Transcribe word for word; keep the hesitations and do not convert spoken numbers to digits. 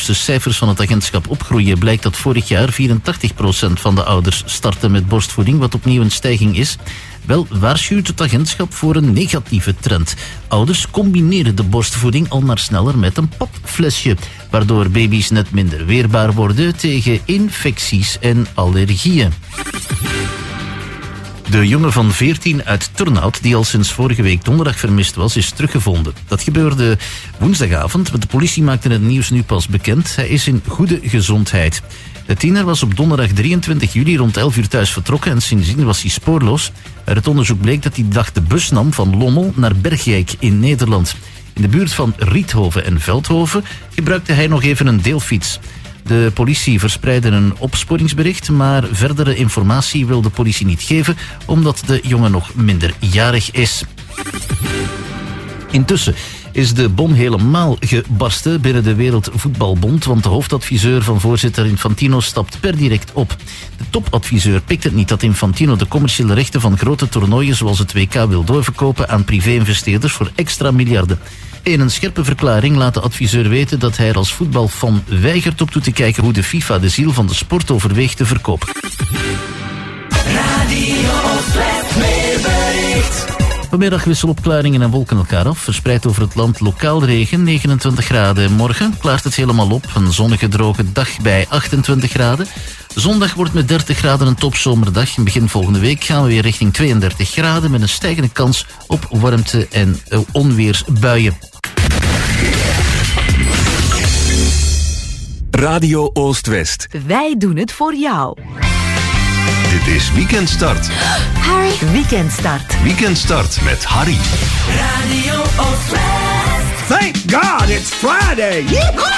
nieuwste cijfers van het agentschap opgroeien blijkt dat vorig jaar vierentachtig procent van de ouders starten met borstvoeding, wat opnieuw een stijging is. Wel waarschuwt het agentschap voor een negatieve trend. Ouders combineren de borstvoeding al maar sneller met een papflesje, waardoor baby's net minder weerbaar worden tegen infecties en allergieën. De jongen van veertien uit Turnhout, die al sinds vorige week donderdag vermist was, is teruggevonden. Dat gebeurde woensdagavond, maar de politie maakte het nieuws nu pas bekend. Hij is in goede gezondheid. De tiener was op donderdag drieëntwintig juli rond elf uur thuis vertrokken en sindsdien was hij spoorloos. Uit het onderzoek bleek dat hij de dag de bus nam van Lommel naar Bergijk in Nederland. In de buurt van Riethoven en Veldhoven gebruikte hij nog even een deelfiets. De politie verspreidde een opsporingsbericht, maar verdere informatie wil de politie niet geven, omdat de jongen nog minderjarig is. Intussen is de bom helemaal gebarsten binnen de Wereldvoetbalbond, want de hoofdadviseur van voorzitter Infantino stapt per direct op. De topadviseur pikt het niet dat Infantino de commerciële rechten van grote toernooien zoals het W K wil doorverkopen aan privé-investeerders voor extra miljarden. In een scherpe verklaring laat de adviseur weten dat hij er als voetbalfan weigert op toe te kijken hoe de FIFA de ziel van de sport overweegt te verkopen. Radio Oost-West weerbericht. Vanmiddag wisselopklaringen en wolken elkaar af. Verspreid over het land lokaal regen, negenentwintig graden. Morgen klaart het helemaal op. Een zonnige droge dag bij achtentwintig graden. Zondag wordt met dertig graden een topzomerdag. In begin volgende week gaan we weer richting tweeëndertig graden... met een stijgende kans op warmte- en onweersbuien. Radio Oost-West. Wij doen het voor jou. Dit is Weekendstart. Harry. Weekendstart. Weekendstart met Harry. Radio Oost-West. Thank God it's Friday.